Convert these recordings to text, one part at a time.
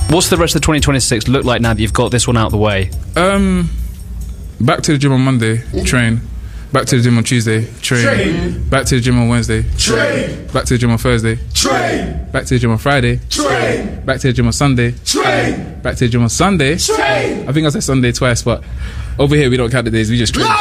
What's the rest of 2026 look like now that you've got this one out of the way? Back to the gym on Monday, train. Back to the gym on Tuesday, train. Back to the gym on Wednesday, train. Back to the gym on Thursday, train. Back to the gym on Friday, train. Back to the gym on Sunday, train. Back to the gym on Sunday, train. I think I said Sunday twice, but over here we don't count the days, we just train.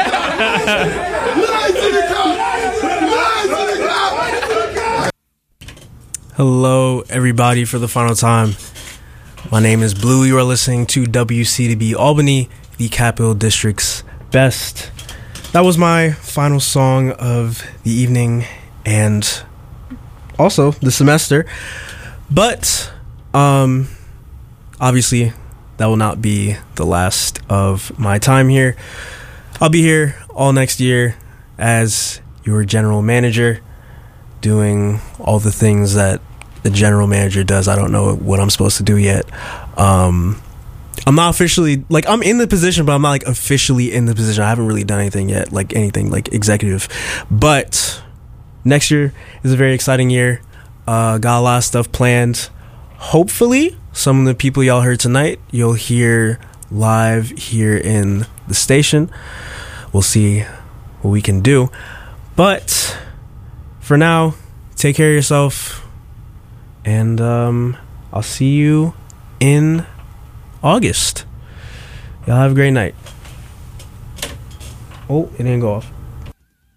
Hello, everybody, for the final time. My name is Blue. You are listening to WCDB Albany, the Capital District's best. That was my final song of the evening and also the semester. But obviously, that will not be the last of my time here. I'll be here all next year as your general manager, doing all the things that the general manager does. I don't know what I'm supposed to do yet. I'm not officially, like, I'm in the position, but I'm not, like, officially in the position. I haven't really done anything yet, like, anything, like, executive. But next year is a very exciting year. Got a lot of stuff planned. Hopefully, some of the people y'all heard tonight, you'll hear live here in the station. We'll see what we can do. But for now, take care of yourself. And I'll see you in August. Y'all have a great night. Oh, it didn't go off.